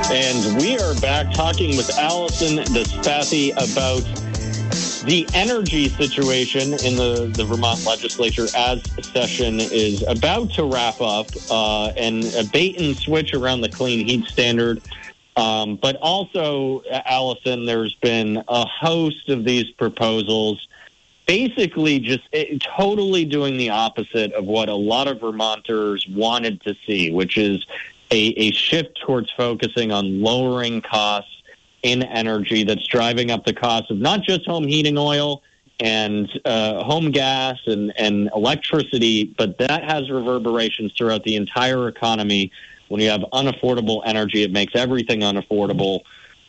And we are back talking with Allison Despatie about the energy situation in the Vermont legislature as session is about to wrap up, and a bait and switch around the clean heat standard. But also, Allison, there's been a host of these proposals basically just totally doing the opposite of what a lot of Vermonters wanted to see, which is a shift towards focusing on lowering costs in energy that's driving up the cost of not just home heating oil and home gas and electricity, but that has reverberations throughout the entire economy. When you have unaffordable energy, it makes everything unaffordable.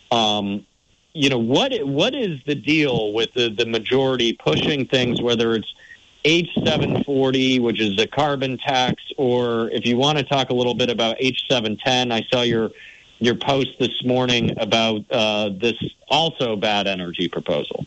What is the deal with the majority pushing things, whether it's H740, which is a carbon tax, or if you want to talk a little bit about H710, I saw your post this morning about this also bad energy proposal.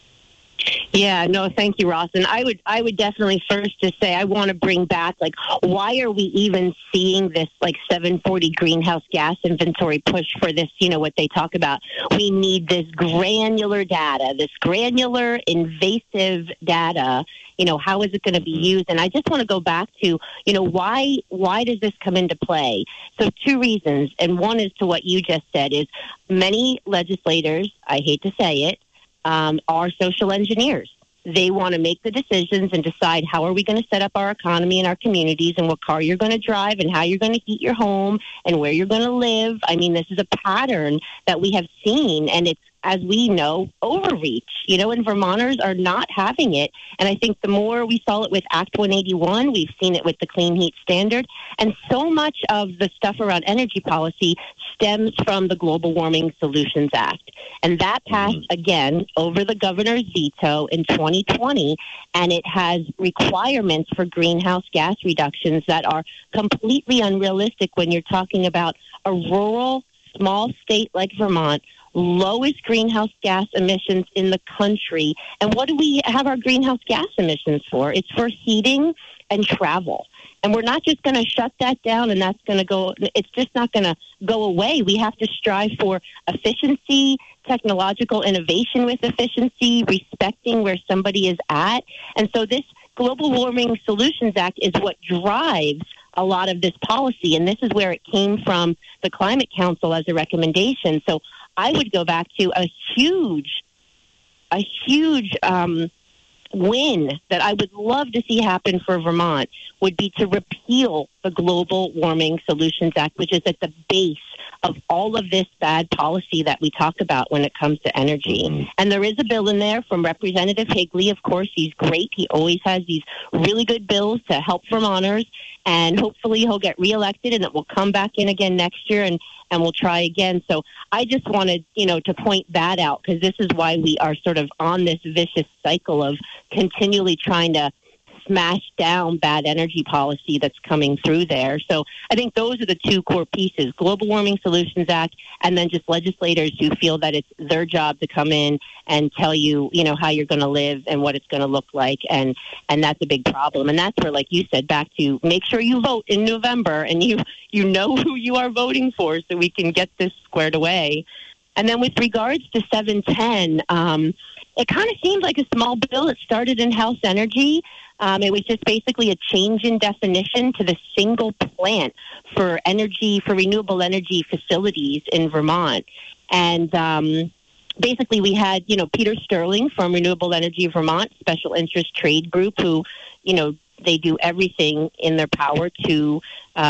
Yeah, no, thank you, Ross. And I would definitely first just say I want to bring back, why are we even seeing this, 740 greenhouse gas inventory push for this, what they talk about? We need this granular data, this granular invasive data. How is it going to be used? And I just want to go back to, why does this come into play? So 2 reasons. And one is to what you just said is many legislators, I hate to say it, are social engineers. They want to make the decisions and decide how are we going to set up our economy and our communities and what car you're going to drive and how you're going to heat your home and where you're going to live. I mean, this is a pattern that we have seen, and it's, as we know, overreach, and Vermonters are not having it. And I think the more we saw it with Act 181, we've seen it with the Clean Heat Standard. And so much of the stuff around energy policy stems from the Global Warming Solutions Act. And that passed, again, over the governor's veto in 2020. And it has requirements for greenhouse gas reductions that are completely unrealistic when you're talking about a rural, small state like Vermont, lowest greenhouse gas emissions in the country. And what do we have our greenhouse gas emissions for? It's for heating and travel. And we're not just going to shut that down and that's going to go, it's just not going to go away. We have to strive for efficiency, technological innovation with efficiency, respecting where somebody is at. And so this Global Warming Solutions Act is what drives a lot of this policy. And this is where it came from the Climate Council as a recommendation. So I would go back to a huge win that I would love to see happen for Vermont would be to repeal the Global Warming Solutions Act, which is at the base of all of this bad policy that we talk about when it comes to energy. And there is a bill in there from Representative Higley. Of course, he's great. He always has these really good bills to help Vermonters, and hopefully he'll get reelected and it will come back in again next year and we'll try again. So I just wanted, to point that out, because this is why we are sort of on this vicious cycle of continually trying to smash down bad energy policy that's coming through there. So I think those are the 2 core pieces, Global Warming Solutions Act, and then just legislators who feel that it's their job to come in and tell you, how you're going to live and what it's going to look like. And that's a big problem. And that's where, like you said, back to make sure you vote in November and you know who you are voting for so we can get this squared away. And then with regards to 710, it kind of seems like a small bill. It started in House Energy. It was just basically a change in definition to the single plant for renewable energy facilities in Vermont. And basically we had, Peter Sterling from Renewable Energy Vermont, Special Interest Trade Group, who, they do everything in their power to,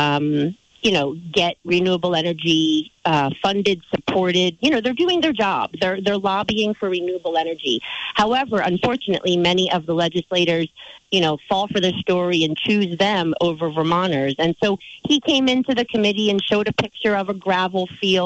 get renewable energy funded, supported. They're doing their job. They're lobbying for renewable energy. However, unfortunately, many of the legislators, fall for the story and choose them over Vermonters. And so he came into the committee and showed a picture of a gravel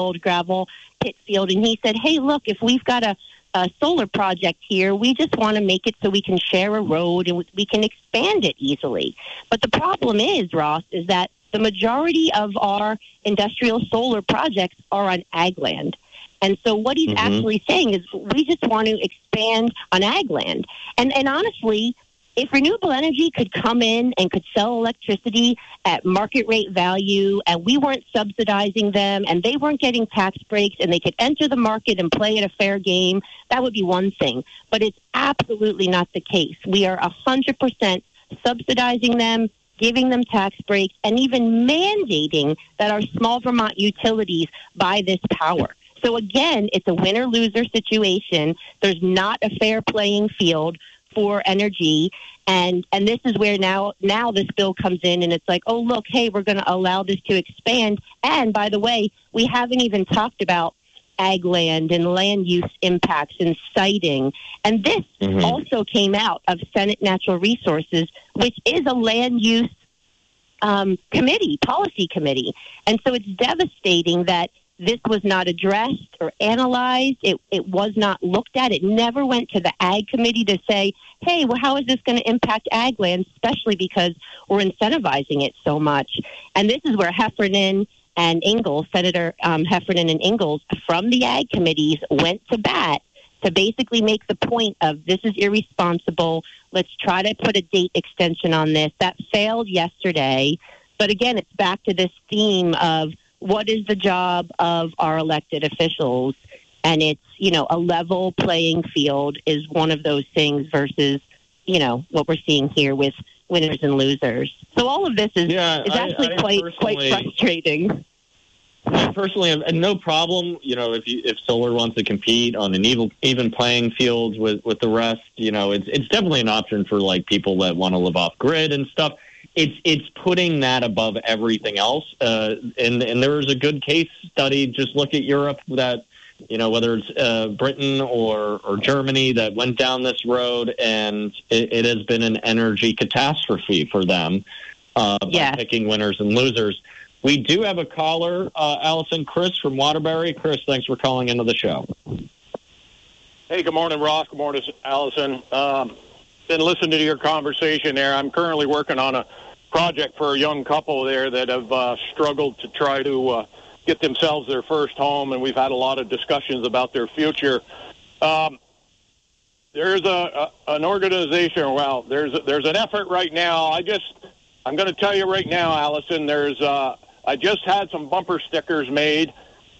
pit field, and he said, hey, look, if we've got a solar project here, we just want to make it so we can share a road and we can expand it easily. But the problem is, Ross, is that the majority of our industrial solar projects are on ag land. And so what he's actually saying is we just want to expand on ag land. And honestly, if renewable energy could come in and could sell electricity at market rate value and we weren't subsidizing them and they weren't getting tax breaks and they could enter the market and play at a fair game, that would be one thing. But it's absolutely not the case. We are 100% subsidizing them, giving them tax breaks, and even mandating that our small Vermont utilities buy this power. So again, it's a winner-loser situation. There's not a fair playing field for energy, and this is where now this bill comes in, and it's like, oh, look, hey, we're going to allow this to expand. And by the way, we haven't even talked about ag land and land use impacts and siting. And this also came out of Senate Natural Resources, which is a land use policy committee. And so it's devastating that this was not addressed or analyzed. It was not looked at. It never went to the Ag Committee to say, hey, well, how is this going to impact ag land, especially because we're incentivizing it so much? And this is where Heffernan and Ingalls, Senator Heffernan and Ingalls from the Ag Committees went to bat to basically make the point of this is irresponsible. Let's try to put a date extension on this. That failed yesterday. But again, it's back to this theme of what is the job of our elected officials? And it's, a level playing field is one of those things versus, what we're seeing here with winners and losers. So all of this is actually quite frustrating. I personally have no problem, if solar wants to compete on an even playing field with the rest, it's definitely an option for like people that want to live off grid and stuff. It's putting that above everything else. And there was a good case study. Just look at Europe that, whether it's Britain or Germany that went down this road, and it has been an energy catastrophe for them by picking winners and losers. We do have a caller, Allison, Chris from Waterbury. Chris, thanks for calling into the show. Hey, good morning, Ross. Good morning, Allison. Been listening to your conversation there. I'm currently working on a project for a young couple there that have struggled to try to get themselves their first home, and we've had a lot of discussions about their future. There's an organization. Well, there's an effort right now. I'm going to tell you right now, Allison. I just had some bumper stickers made.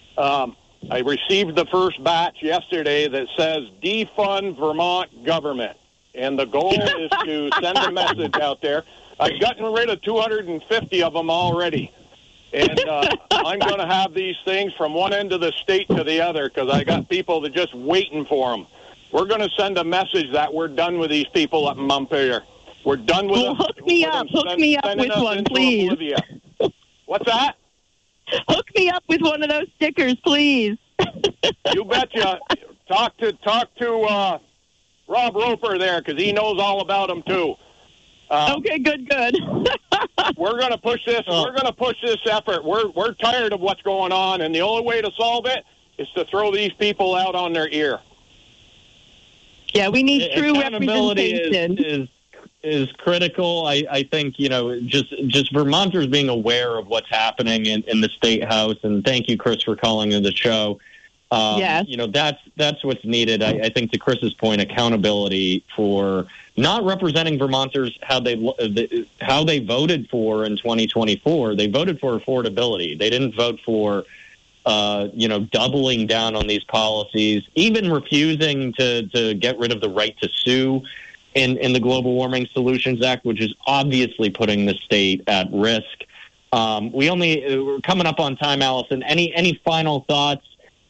I received the first batch yesterday that says "Defund Vermont Government." And the goal is to send a message out there. I've gotten rid of 250 of them already. And I'm going to have these things from one end of the state to the other because I got people that just waiting for them. We're going to send a message that we're done with these people up in Montpelier. We're done with them. Hook me up with one, please. What's that? Hook me up with one of those stickers, please. You betcha. Talk to Rob Roper there, because he knows all about them too. Okay, good. We're going to push this. We're going to push this effort. We're tired of what's going on, and the only way to solve it is to throw these people out on their ear. Yeah, we need true representation. Is critical. I think just Vermonters being aware of what's happening in the State House, and thank you, Chris, for calling in the show. That's what's needed. I think to Chris's point, accountability for not representing Vermonters how they voted for in 2024. They voted for affordability. They didn't vote for doubling down on these policies, even refusing to get rid of the right to sue in the Global Warming Solutions Act, which is obviously putting the state at risk. We're coming up on time, Allison. Any final thoughts?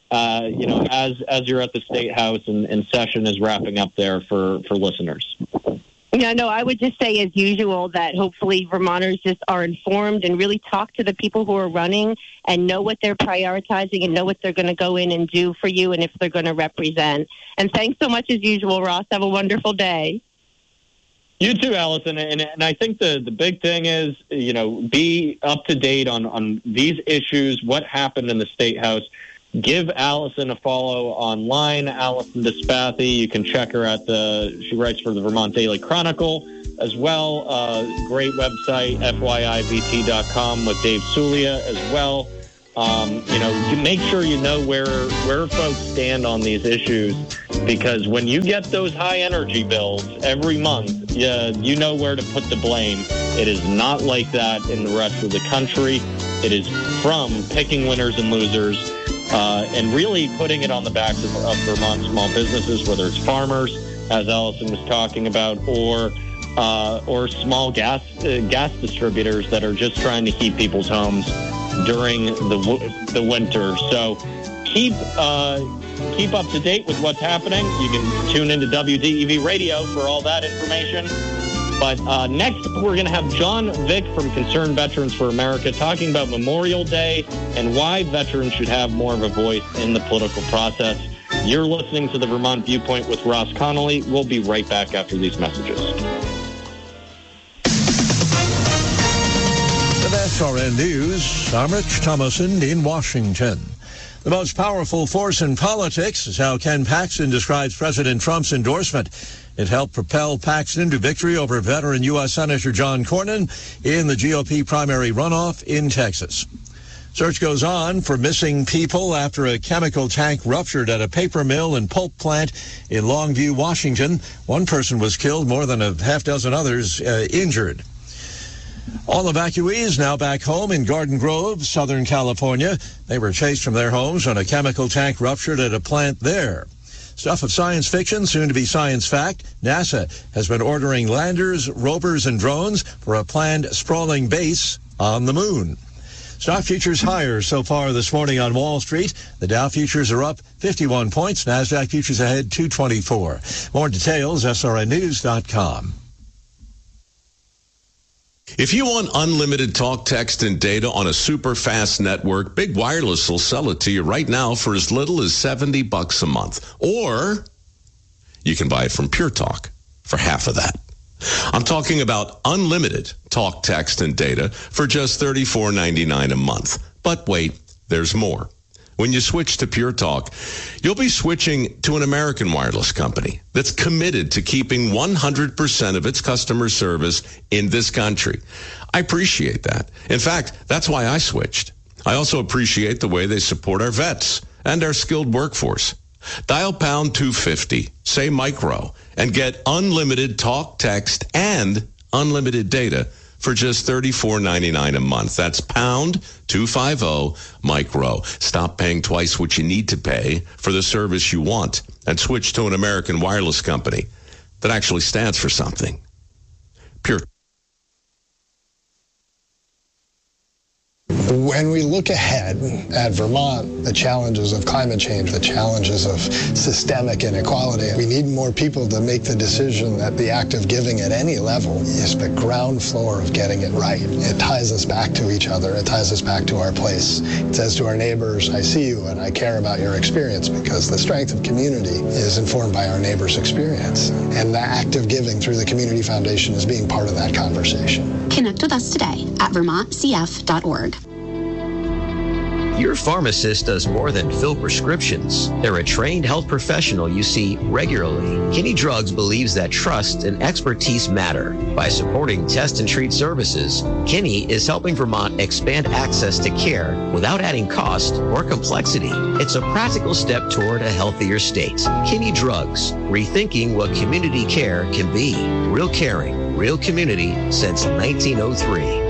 As you're at the State House and session is wrapping up there for listeners. Yeah, no, I would just say, as usual, that hopefully Vermonters just are informed and really talk to the people who are running and know what they're prioritizing and know what they're going to go in and do for you and if they're going to represent. And thanks so much, as usual, Ross. Have a wonderful day. You too, Allison. And I think the big thing is, be up to date on these issues, what happened in the State House. Give Allison a follow online, Allison Despathy. You can check her she writes for the Vermont Daily Chronicle as well. Great website, FYIVT.com with Dave Sulia as well. Make sure you know where folks stand on these issues because when you get those high energy bills every month, you know where to put the blame. It is not like that in the rest of the country. It is from picking winners and losers and really putting it on the backs of Vermont small businesses, whether it's farmers, as Allison was talking about, or small gas distributors that are just trying to keep people's homes during the winter. So keep up to date with what's happening. You can tune into WDEV Radio for all that information. But next, we're going to have John Vick from Concerned Veterans for America talking about Memorial Day and why veterans should have more of a voice in the political process. You're listening to the Vermont Viewpoint with Ross Connolly. We'll be right back after these messages. With SRN News, I'm Rich Thomason in Washington. The most powerful force in politics is how Ken Paxton describes President Trump's endorsement. It helped propel Paxton to victory over veteran U.S. Senator John Cornyn in the GOP primary runoff in Texas. Search goes on for missing people after a chemical tank ruptured at a paper mill and pulp plant in Longview, Washington. One person was killed, more than a half dozen others injured. All evacuees now back home in Garden Grove, Southern California. They were chased from their homes when a chemical tank ruptured at a plant there. Stuff of science fiction, soon to be science fact. NASA has been ordering landers, rovers, and drones for a planned sprawling base on the moon. Stock futures higher so far this morning on Wall Street. The Dow futures are up 51 points. NASDAQ futures ahead 224. More details, srnnews.com. If you want unlimited talk, text, and data on a super fast network, Big Wireless will sell it to you right now for as little as $70 a month. Or you can buy it from Pure Talk for half of that. I'm talking about unlimited talk, text, and data for just $34.99 a month. But wait, there's more. When you switch to Pure Talk, you'll be switching to an American wireless company that's committed to keeping 100% of its customer service in this country. I appreciate that. In fact, that's why I switched. I also appreciate the way they support our vets and our skilled workforce. Dial pound 250, say micro, and get unlimited talk, text, and unlimited data for just $34.99 a month. That's pound 250 micro. Stop paying twice what you need to pay for the service you want and switch to an American wireless company that actually stands for something. Pure. When we look ahead at Vermont, the challenges of climate change, the challenges of systemic inequality, we need more people to make the decision that the act of giving at any level is the ground floor of getting it right. It ties us back to each other. It ties us back to our place. It says to our neighbors, I see you and I care about your experience, because the strength of community is informed by our neighbors' experience. And the act of giving through the Community Foundation is being part of that conversation. Connect with us today at vermontcf.org. Your pharmacist does more than fill prescriptions. They're a trained health professional you see regularly. Kinney Drugs believes that trust and expertise matter. By supporting test and treat services, Kinney is helping Vermont expand access to care without adding cost or complexity. It's a practical step toward a healthier state. Kinney Drugs, rethinking what community care can be. Real caring, real community since 1903.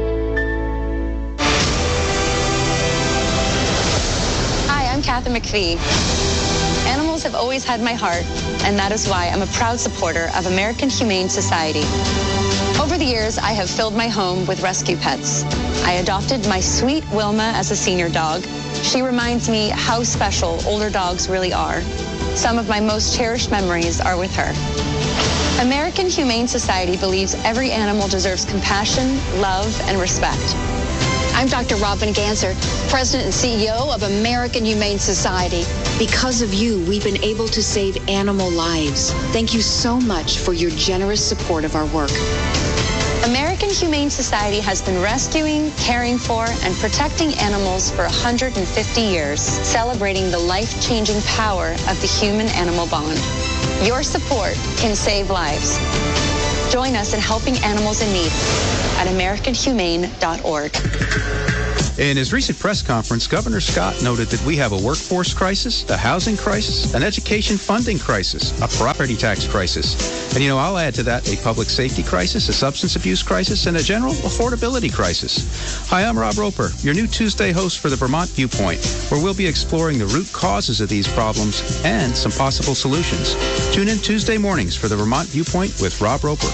Catherine McPhee. Animals have always had my heart, and that is why I'm a proud supporter of American Humane Society. Over the years, I have filled my home with rescue pets. I adopted my sweet Wilma as a senior dog. She reminds me how special older dogs really are. Some of my most cherished memories are with her. American Humane Society believes every animal deserves compassion, love, and respect. I'm Dr. Robin Ganser, President and CEO of American Humane Society. Because of you, we've been able to save animal lives. Thank you so much for your generous support of our work. American Humane Society has been rescuing, caring for, and protecting animals for 150 years, celebrating the life-changing power of the human-animal bond. Your support can save lives. Join us in helping animals in need at AmericanHumane.org. In his recent press conference, Governor Scott noted that we have a workforce crisis, a housing crisis, an education funding crisis, a property tax crisis. And, I'll add to that a public safety crisis, a substance abuse crisis, and a general affordability crisis. Hi, I'm Rob Roper, your new Tuesday host for the Vermont Viewpoint, where we'll be exploring the root causes of these problems and some possible solutions. Tune in Tuesday mornings for the Vermont Viewpoint with Rob Roper.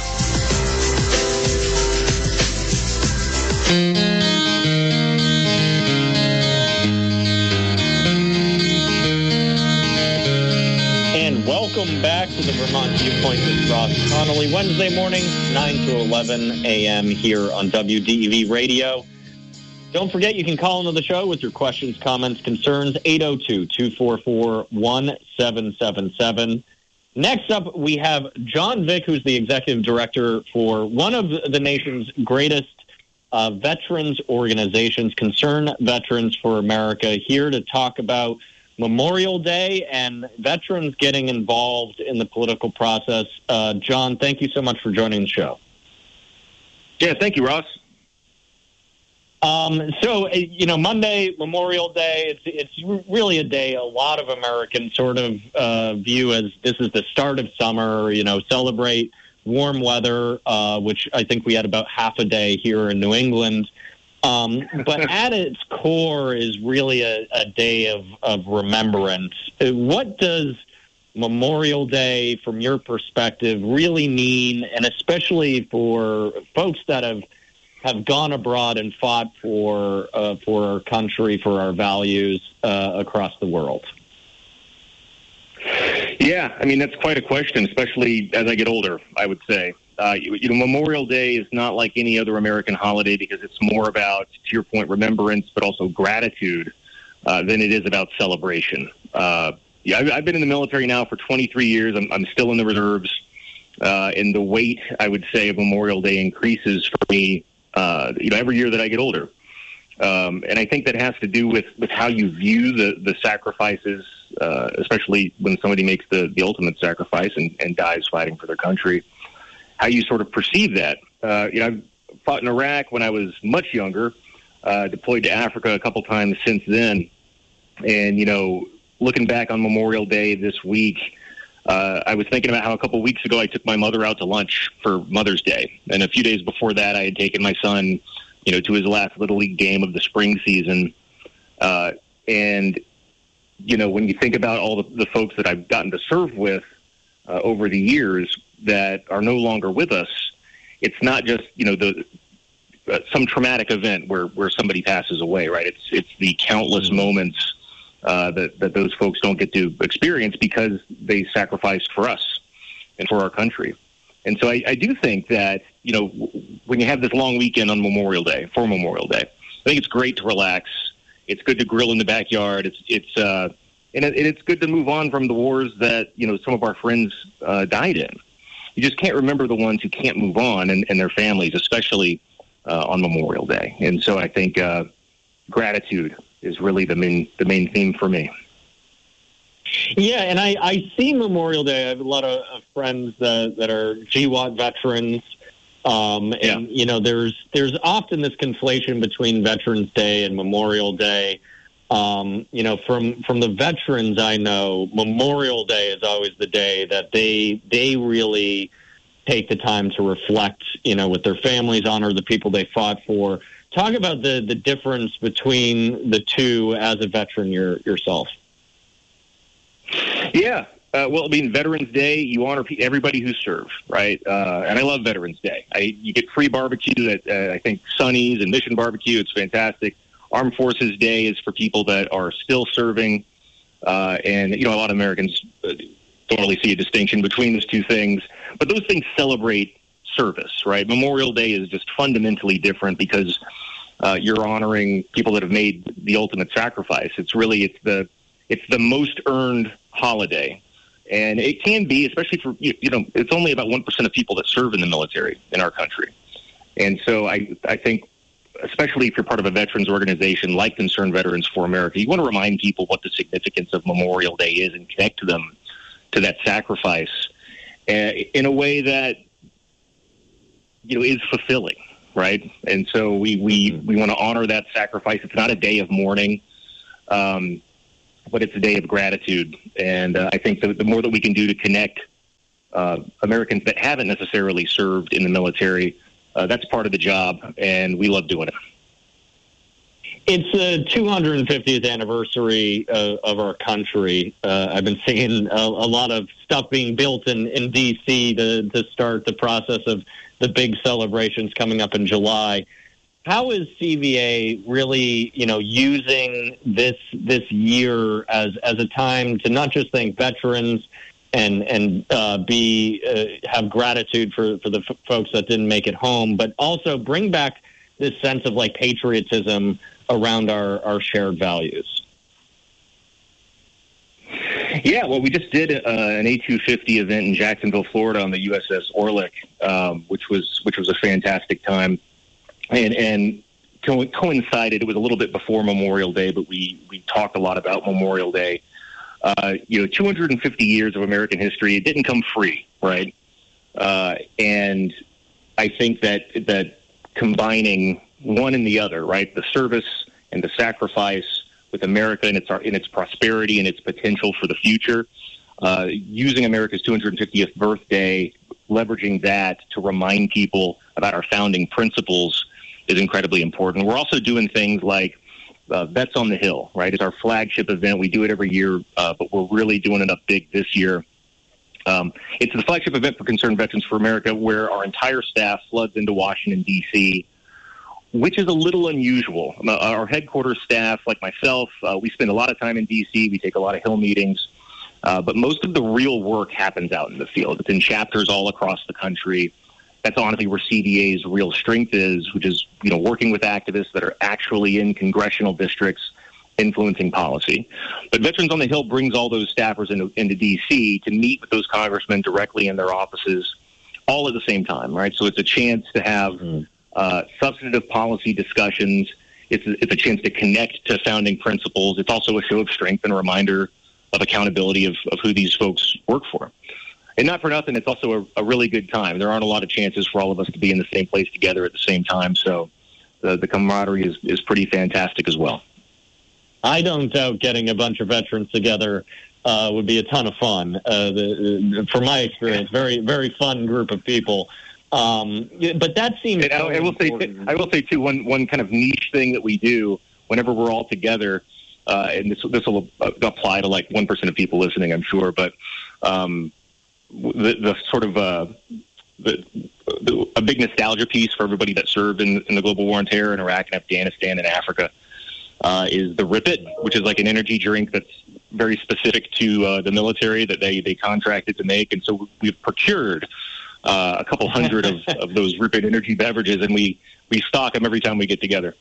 Welcome back to the Vermont Viewpoint with Ross Connolly. Wednesday morning, 9 to 11 a.m. here on WDEV Radio. Don't forget, you can call into the show with your questions, comments, concerns, 802-244-1777. Next up, we have John Vick, who's the executive director for one of the nation's greatest veterans organizations, Concerned Veterans for America, here to talk about Memorial Day and veterans getting involved in the political process. John, thank you so much for joining the show. Yeah, thank you, Ross. Monday, Memorial Day, it's really a day a lot of Americans sort of view as this is the start of summer, celebrate warm weather, which I think we had about half a day here in New England. But at its core is really a day of remembrance. What does Memorial Day, from your perspective, really mean, and especially for folks that have gone abroad and fought for our country, for our values across the world? Yeah, that's quite a question, especially as I get older, I would say. Memorial Day is not like any other American holiday because it's more about, to your point, remembrance, but also gratitude than it is about celebration. I've been in the military now for 23 years. I'm still in the reserves. And the weight, I would say, of Memorial Day increases for me, every year that I get older. And I think that has to do with how you view the sacrifices, especially when somebody makes the ultimate sacrifice and dies fighting for their country. How you sort of perceive that. I've fought in Iraq when I was much younger, deployed to Africa a couple times since then. And, looking back on Memorial Day this week, I was thinking about how a couple weeks ago I took my mother out to lunch for Mother's Day. And a few days before that, I had taken my son, to his last Little League game of the spring season. When you think about all the folks that I've gotten to serve with over the years that are no longer with us, it's not just some traumatic event where somebody passes away, right? It's the countless moments that those folks don't get to experience because they sacrificed for us and for our country. And so I do think that when you have this long weekend on Memorial Day, I think it's great to relax. It's good to grill in the backyard. It's good to move on from the wars that some of our friends died in. You just can't remember the ones who can't move on and their families, especially on Memorial Day. And so I think gratitude is really the main theme for me. Yeah, and I see Memorial Day. I have a lot of friends that are GWOT veterans. There's often this conflation between Veterans Day and Memorial Day. From the veterans I know, Memorial Day is always the day that they really take the time to reflect, with their families, honor the people they fought for. Talk about the difference between the two as a veteran yourself. Yeah. Veterans Day, you honor everybody who served, right? And I love Veterans Day. You get free barbecue at, I think, Sonny's and Mission Barbecue. It's fantastic. Armed Forces Day is for people that are still serving. And a lot of Americans don't really see a distinction between those two things. But those things celebrate service, right? Memorial Day is just fundamentally different because you're honoring people that have made the ultimate sacrifice. It's the most earned holiday. And it can be, especially for, it's only about 1% of people that serve in the military in our country. And so I think, especially if you're part of a veterans organization like Concerned Veterans for America, you want to remind people what the significance of Memorial Day is and connect them to that sacrifice in a way that, is fulfilling, right? And so we want to honor that sacrifice. It's not a day of mourning, but it's a day of gratitude. And I think the more that we can do to connect Americans that haven't necessarily served in the military, that's part of the job, and we love doing it. It's the 250th anniversary of our country. I've been seeing a lot of stuff being built in D.C. to start the process of the big celebrations coming up in July. How is CVA really, using this year as a time to not just thank veterans and have gratitude for the folks that didn't make it home, but also bring back this sense of patriotism around our shared values? Yeah, well, we just did an A250 event in Jacksonville, Florida, on the USS Orlick, which was a fantastic time, and coincided. It was a little bit before Memorial Day, but we talked a lot about Memorial Day. 250 years of American history. It didn't come free, right? And I think that combining one and the other, right, the service and the sacrifice with America and its prosperity and its potential for the future, using America's 250th birthday, leveraging that to remind people about our founding principles is incredibly important. We're also doing things like Vets on the Hill, right? It's our flagship event. We do it every year, but we're really doing it up big this year. It's the flagship event for Concerned Veterans for America, where our entire staff floods into Washington, D.C., which is a little unusual. Our headquarters staff, like myself, we spend a lot of time in D.C. We take a lot of Hill meetings, but most of the real work happens out in the field. It's in chapters all across the country. That's honestly where CVA's real strength is, which is, working with activists that are actually in congressional districts influencing policy. But Veterans on the Hill brings all those staffers into D.C. to meet with those congressmen directly in their offices all at the same time, right? So it's a chance to have substantive policy discussions. It's a chance to connect to founding principles. It's also a show of strength and a reminder of accountability of who these folks work for. And not for nothing, it's also a really good time. There aren't a lot of chances for all of us to be in the same place together at the same time, so the camaraderie is pretty fantastic as well. I don't doubt getting a bunch of veterans together would be a ton of fun. From my experience, very, very fun group of people. But that seems. I will say too, one kind of niche thing that we do whenever we're all together, and this will apply to 1% of people listening, I'm sure, but the sort of a big nostalgia piece for everybody that served in the global war on terror in Iraq and Afghanistan and Africa is the Rip It, which is like an energy drink that's very specific to the military that they contracted to make. And so we've procured a couple hundred of those Rip It energy beverages, and we stock them every time we get together.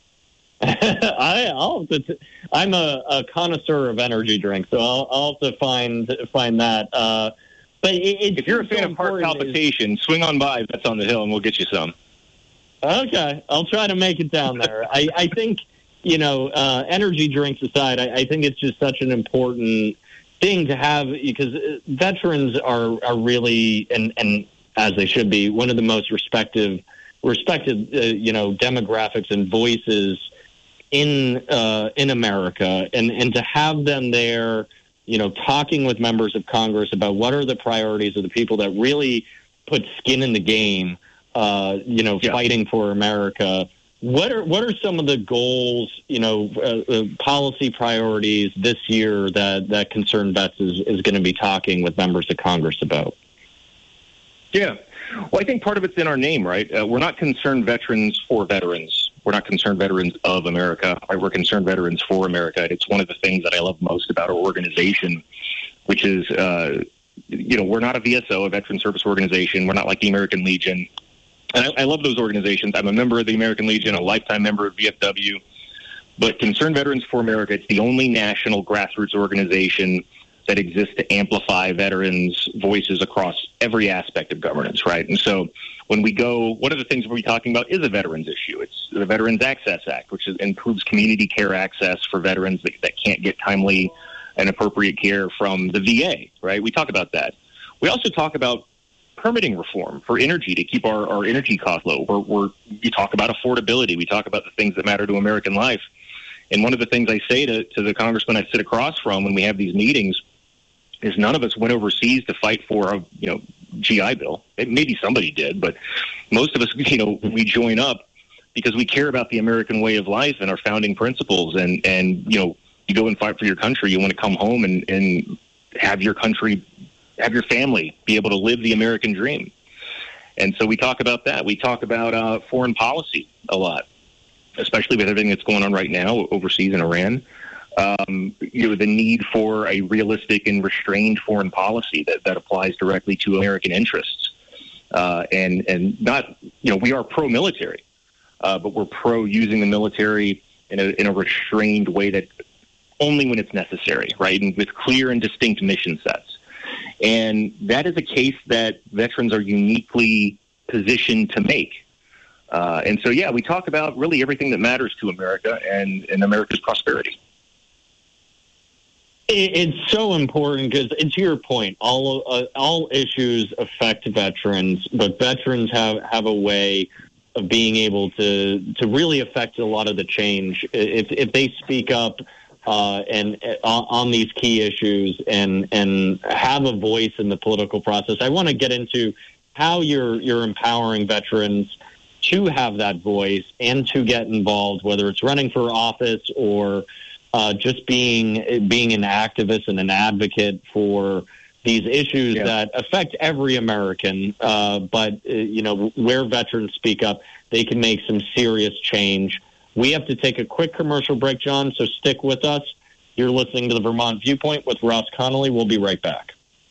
I'm a connoisseur of energy drinks, so I'll have to find that. But if you're a fan of heart palpitation, swing on by Vets on the Hill, and we'll get you some. Okay, I'll try to make it down there. I think, energy drinks aside, I think it's just such an important thing to have, because veterans are really, and as they should be, one of the most respected demographics and voices in America, and to have them there, talking with members of Congress about what are the priorities of the people that really put skin in the game, fighting for America. What are some of the goals, policy priorities this year that Concerned Vets is going to be talking with members of Congress about? Yeah. Well, I think part of it's in our name, right? We're not Concerned Veterans for veterans. We're not Concerned Veterans of America. Right? We're Concerned Veterans for America. It's one of the things that I love most about our organization, which is, we're not a VSO, a Veteran Service Organization. We're not like the American Legion. And I love those organizations. I'm a member of the American Legion, a lifetime member of VFW. But Concerned Veterans for America, it's the only national grassroots organization that exists to amplify veterans' voices across every aspect of governance, right? And so when we go, one of the things we'll be talking about is a veterans issue. It's the Veterans Access Act, which improves community care access for veterans that can't get timely and appropriate care from the VA, right? We talk about that. We also talk about permitting reform for energy to keep our energy costs low. You talk about affordability. We talk about the things that matter to American life. And one of the things I say to the congressman I sit across from when we have these meetings is none of us went overseas to fight for a GI Bill. Maybe somebody did, but most of us, we join up because we care about the American way of life and our founding principles. And you go and fight for your country. You want to come home and have your country, have your family be able to live the American dream. And so we talk about that. We talk about foreign policy a lot, especially with everything that's going on right now overseas in Iran. The need for a realistic and restrained foreign policy that applies directly to American interests. And not, we are pro-military, but we're pro using the military in a restrained way that only when it's necessary, right? And with clear and distinct mission sets. And that is a case that veterans are uniquely positioned to make. And so, we talk about really everything that matters to America and America's prosperity. It's so important because, to your point, all issues affect veterans, but veterans have a way of being able to really affect a lot of the change if they speak up and on these key issues and have a voice in the political process. I want to get into how you're empowering veterans to have that voice and to get involved, whether it's running for office or just being an activist and an advocate for these issues that affect every American. But where veterans speak up, they can make some serious change. We have to take a quick commercial break, John, so stick with us. You're listening to the Vermont Viewpoint with Ross Connolly. We'll be right back.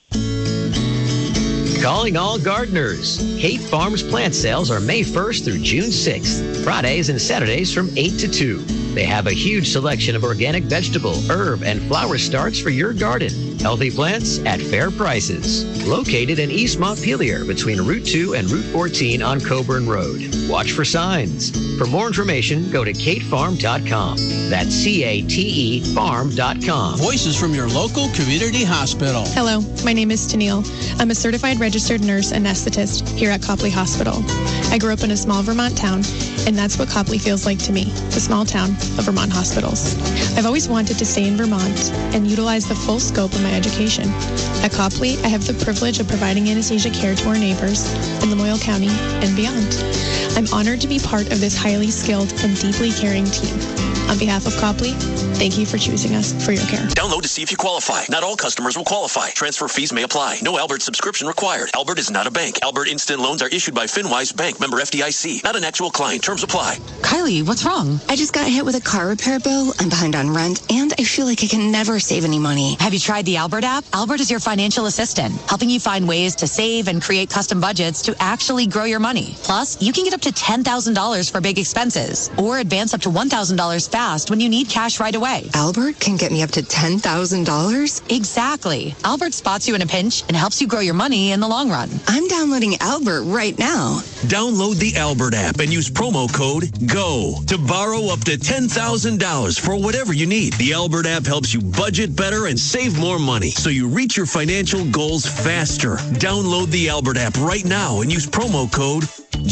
Calling all gardeners. Kate Farms plant sales are May 1st through June 6th, Fridays and Saturdays from 8 to 2. They have a huge selection of organic vegetable, herb, and flower starts for your garden. Healthy plants at fair prices. Located in East Montpelier between Route 2 and Route 14 on Coburn Road. Watch for signs. For more information, go to katefarm.com. That's CATE farm.com. Voices from your local community hospital. Hello, my name is Tennille. I'm a certified registered nurse anesthetist here at Copley Hospital. I grew up in a small Vermont town, and that's what Copley feels like to me, the small town of Vermont hospitals. I've always wanted to stay in Vermont and utilize the full scope of my education. At Copley, I have the privilege of providing anesthesia care to our neighbors in Lamoille County and beyond. I'm honored to be part of this highly skilled and deeply caring team. On behalf of Copley, thank you for choosing us for your care. Download to see if you qualify. Not all customers will qualify. Transfer fees may apply. No Albert subscription required. Albert is not a bank. Albert Instant Loans are issued by FinWise Bank, member FDIC. Not an actual client. Terms apply. Kylie, what's wrong? I just got hit with a car repair bill. I'm behind on rent, and I feel like I can never save any money. Have you tried the Albert app? Albert is your financial assistant, helping you find ways to save and create custom budgets to actually grow your money. Plus, you can get up to $10,000 for big expenses, or advance up to $1,000 fast when you need cash right away. Albert can get me up to $10,000? Exactly. Albert spots you in a pinch and helps you grow your money in the long run. I'm downloading Albert right now. Download the Albert app and use promo code GO to borrow up to $10,000 for whatever you need. The Albert app helps you budget better and save more money so you reach your financial goals faster. Download the Albert app right now and use promo code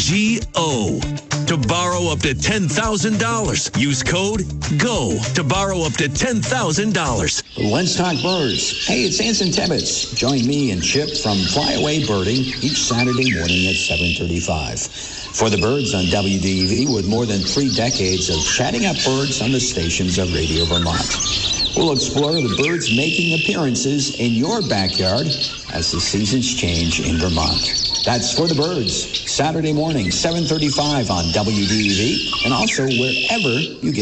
GO to borrow up to $10,000. Use code GO to borrow up to $10,000. Let's talk birds. Hey, it's Anson Tebbets. Join me and Chip from Flyaway Birding each Saturday morning at 7:35. For the Birds on WDEV, with more than 3 decades of chatting up birds on the stations of Radio Vermont. We'll explore the birds making appearances in your backyard as the seasons change in Vermont. That's For the Birds, Saturday morning, 7:35 on WDEV, and also wherever you get